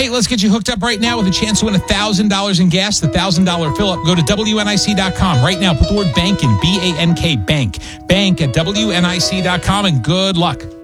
Hey, let's get you hooked up right now with a chance to win $1,000 in gas, the $1,000 fill-up. Go to WNIC.com right now. Put the word bank in, B-A-N-K, bank. Bank at WNIC.com, and good luck.